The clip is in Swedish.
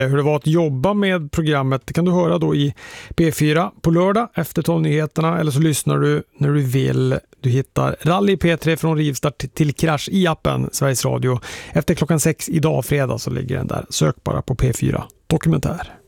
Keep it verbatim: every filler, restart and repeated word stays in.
Hur det var att jobba med programmet, det kan du höra då i P fyra på lördag efter tolv-nyheterna, eller så lyssnar du när du vill. Du hittar Rally P tre från rivstart till krasch i appen Sveriges Radio. Efter klockan sex idag fredag så ligger den där. Sök bara på P fyra Dokumentär.